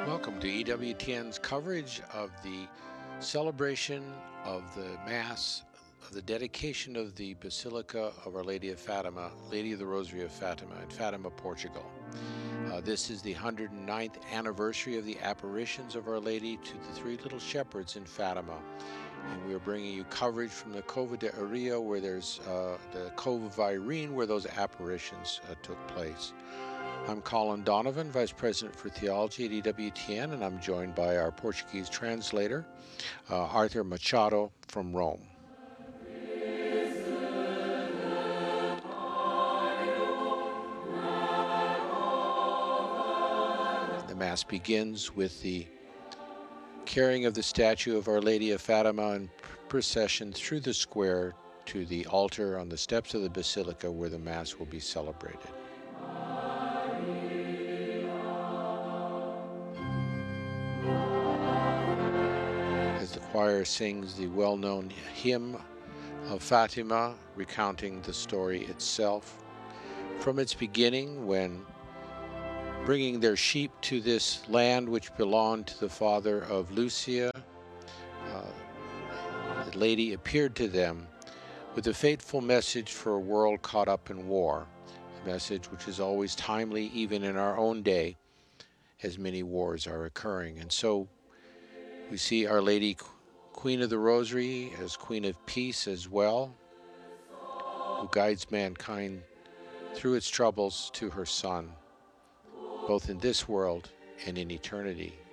Welcome to EWTN's coverage of the celebration of the Mass, of the dedication of the Basilica of Our Lady of Fatima, Lady of the Rosary of Fatima in Fatima, Portugal. This is the 109th anniversary of the apparitions of Our Lady to the three little shepherds in Fatima. And we are bringing you coverage from the Cova de Aria, where there's the Cova of Irene, where those apparitions took place. I'm Colin Donovan, Vice President for Theology at EWTN, and I'm joined by our Portuguese translator, Arthur Machado from Rome. The Mass begins with the carrying of the statue of Our Lady of Fatima in procession through the square to the altar on the steps of the Basilica where the Mass will be celebrated. As the choir sings the well-known hymn of Fatima, recounting the story itself, from its beginning when bringing their sheep to this land which belonged to the father of Lucia, the lady appeared to them with a fateful message for a world caught up in war, a message which is always timely even in our own day as many wars are occurring. And so we see Our Lady, Queen of the Rosary, as Queen of Peace as well, who guides mankind through its troubles to her Son, both in this world and in eternity.